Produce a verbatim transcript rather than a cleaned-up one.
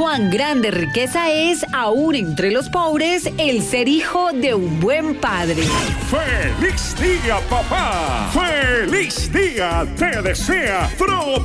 cuán grande riqueza es, aún entre los pobres, el ser hijo de un buen padre. ¡Feliz día, papá! ¡Feliz día! Te desea Pro